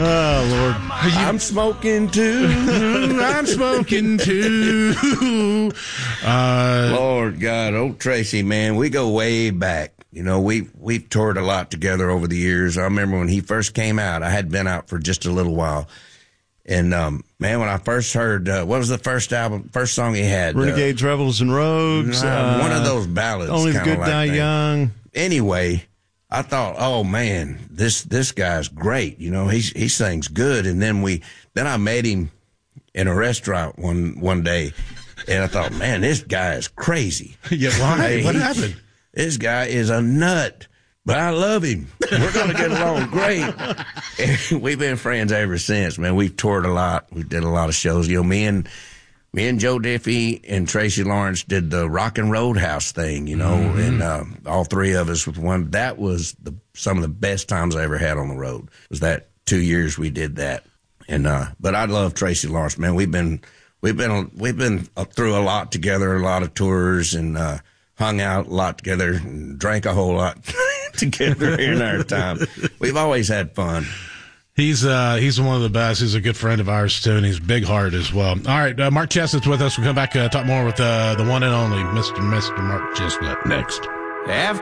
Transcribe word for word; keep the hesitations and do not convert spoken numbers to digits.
Oh, Lord. I'm smoking too. I'm smoking too. Uh, Lord God, old Tracy, man, we go way back. You know, we we've toured a lot together over the years. I remember when he first came out, I had been out for just a little while. And, um, man, when I first heard, uh, what was the first album, first song he had? Renegades, uh, Rebels, and Rogues. Uh, Uh, one of those ballads. Only the Good like Die thing. Young. Anyway, I thought, oh, man, this this guy's great. You know, he's, he sings good. And then we, then I met him in a restaurant one, one day. And I thought, man, this guy is crazy. Yeah, why? Hey, What he- happened? This guy is a nut. But I love him. We're going to get along great. And we've been friends ever since, man. We've toured a lot. We did a lot of shows. You know, me and me and Joe Diffie and Tracy Lawrence did the Rock and Roadhouse thing, you know, mm-hmm. and uh, all three of us with one. That was the, some of the best times I ever had on the road. Was that two years we did that. And uh, but I love Tracy Lawrence, man. We've been we've been we've been through a lot together, a lot of tours, and uh, hung out a lot together, and drank a whole lot together in our time. We've always had fun. He's uh, he's one of the best. He's a good friend of ours, too, and he's big heart as well. All right, uh, Mark Chestnut's with us. We'll come back uh, talk more with uh, the one and only Mister Mister Mark Chestnut next. After